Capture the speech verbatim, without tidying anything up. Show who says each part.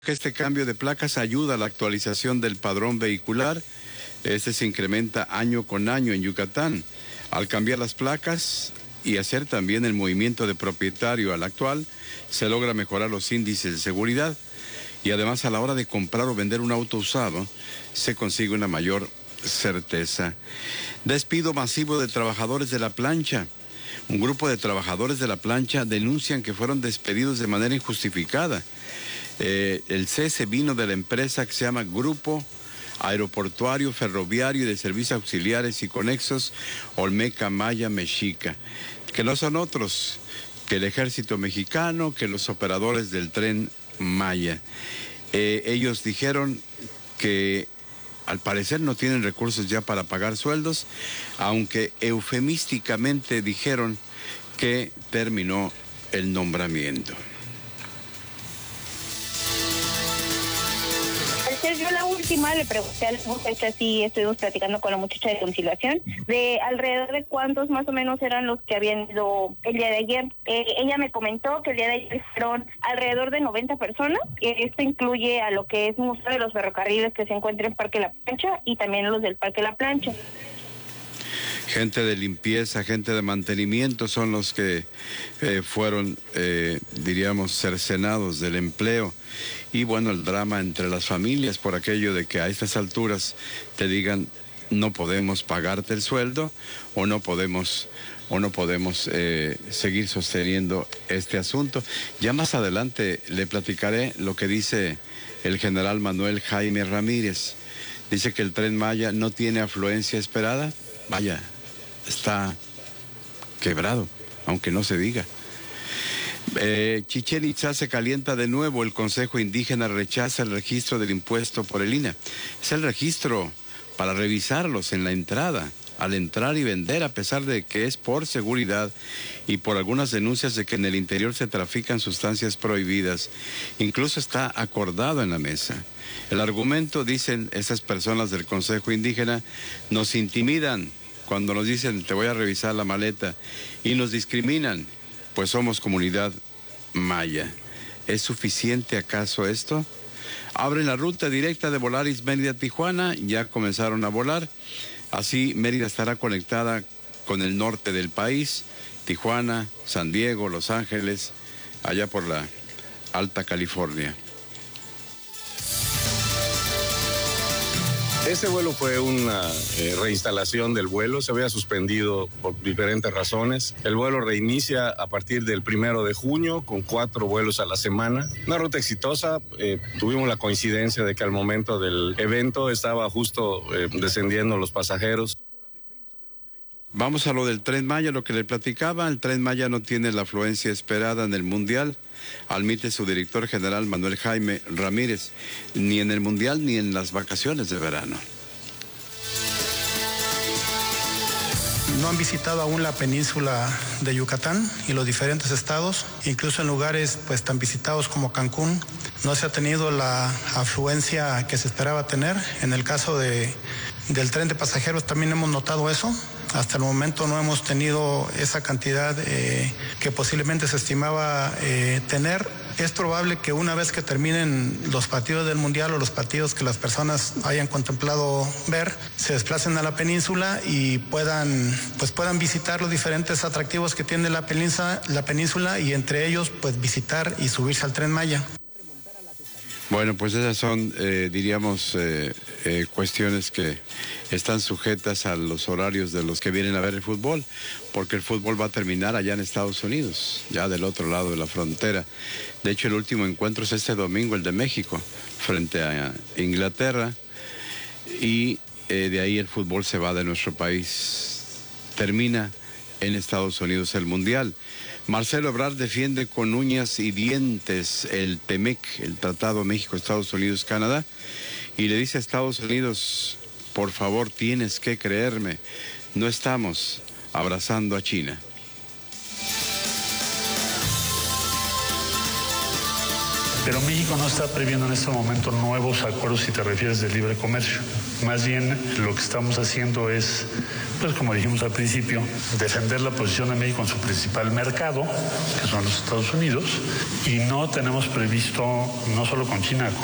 Speaker 1: que este cambio de placas ayuda a la actualización del padrón vehicular. Este se incrementa año con año en Yucatán. Al cambiar las placas y hacer también el movimiento de propietario al actual, se logra mejorar los índices de seguridad y además a la hora de comprar o vender un auto usado, se consigue una mayor certeza. Despido masivo de trabajadores de la plancha. Un grupo de trabajadores de la plancha denuncian que fueron despedidos de manera injustificada. Eh, el cese vino de la empresa que se llama Grupo Aeroportuario, Ferroviario y de Servicios Auxiliares y Conexos Olmeca Maya Mexica, que no son otros que el ejército mexicano, que los operadores del Tren Maya. Eh, ellos dijeron que al parecer no tienen recursos ya para pagar sueldos, aunque eufemísticamente dijeron que terminó el nombramiento.
Speaker 2: Yo la última le pregunté a la muchacha, sí, estuvimos platicando con la muchacha de conciliación, de alrededor de cuántos más o menos eran los que habían ido el día de ayer. Eh, ella me comentó que el día de ayer fueron alrededor de noventa personas. Eh, esto incluye a lo que es Museo de los Ferrocarriles que se encuentra en Parque La Plancha y también los del Parque La Plancha.
Speaker 1: Gente de limpieza, gente de mantenimiento son los que eh, fueron, eh, diríamos, cercenados del empleo. Y bueno, el drama entre las familias por aquello de que a estas alturas te digan no podemos pagarte el sueldo o no podemos, o no podemos eh, seguir sosteniendo este asunto. Ya más adelante le platicaré lo que dice el general Manuel Jaime Ramírez. Dice que el Tren Maya no tiene afluencia esperada. Vaya, está quebrado, aunque no se diga. Eh, Chichén Itzá se calienta de nuevo. El Consejo Indígena rechaza el registro del impuesto por el I N A. Es el registro para revisarlos en la entrada, al entrar y vender, a pesar de que es por seguridad y por algunas denuncias de que en el interior se trafican sustancias prohibidas. Incluso está acordado en la mesa. El argumento, dicen esas personas del Consejo Indígena, nos intimidan cuando nos dicen te voy a revisar la maleta y nos discriminan, pues somos comunidad maya. ¿Es suficiente acaso esto? Abren la ruta directa de Volaris Mérida-Tijuana, ya comenzaron a volar. Así Mérida estará conectada con el norte del país, Tijuana, San Diego, Los Ángeles, allá por la Alta California.
Speaker 3: Este vuelo fue una eh, reinstalación del vuelo, se había suspendido por diferentes razones. El vuelo reinicia a partir del primero de junio con cuatro vuelos a la semana. Una ruta exitosa, eh, tuvimos la coincidencia de que al momento del evento estaba justo eh, descendiendo los pasajeros.
Speaker 1: Vamos a lo del Tren Maya, lo que le platicaba. El Tren Maya no tiene la afluencia esperada en el Mundial, admite su director general Manuel Jaime Ramírez, ni en el Mundial ni en las vacaciones de verano.
Speaker 4: No han visitado aún la península de Yucatán y los diferentes estados, incluso en lugares pues tan visitados como Cancún. No se ha tenido la afluencia que se esperaba tener. En el caso de, del tren de pasajeros también hemos notado eso. Hasta el momento no hemos tenido esa cantidad eh, que posiblemente se estimaba eh, tener. Es probable que una vez que terminen los partidos del Mundial o los partidos que las personas hayan contemplado ver, se desplacen a la península y puedan, pues puedan visitar los diferentes atractivos que tiene la península, la península y entre ellos pues visitar y subirse al Tren Maya.
Speaker 1: Bueno, pues esas son, eh, diríamos, eh, eh, cuestiones que están sujetas a los horarios de los que vienen a ver el fútbol, porque el fútbol va a terminar allá en Estados Unidos, ya del otro lado de la frontera. De hecho, el último encuentro es este domingo, el de México, frente a Inglaterra, y eh, de ahí el fútbol se va de nuestro país. Termina en Estados Unidos el Mundial. Marcelo Ebrard defiende con uñas y dientes el T M E C, el Tratado México, Estados Unidos, Canadá, y le dice a Estados Unidos, por favor, tienes que creerme, no estamos abrazando a China.
Speaker 5: Pero México no está previendo en este momento nuevos acuerdos si te refieres de libre comercio. Más bien lo que estamos haciendo es, pues como dijimos al principio, defender la posición de México en su principal mercado, que son los Estados Unidos, y no tenemos previsto, no solo con China,